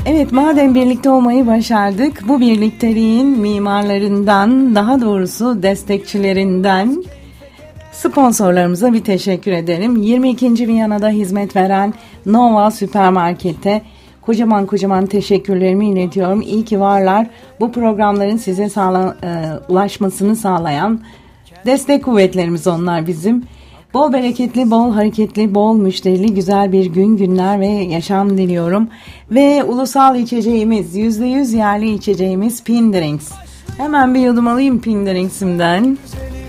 Evet, madem birlikte olmayı başardık, bu birlikteliğin mimarlarından, daha doğrusu destekçilerinden sponsorlarımıza bir teşekkür ederim. 22. Viyana'da hizmet veren Nova Süpermarket'e kocaman teşekkürlerimi iletiyorum. İyi ki varlar. Bu programların size ulaşmasını sağlayan destek kuvvetlerimiz onlar bizim. Bol bereketli, bol hareketli, bol müşterili güzel bir günler ve yaşam diliyorum. Ve ulusal içeceğimiz, %100 yerli içeceğimiz Pin Drinks. Hemen bir yudum alayım Pin Drinks'imden.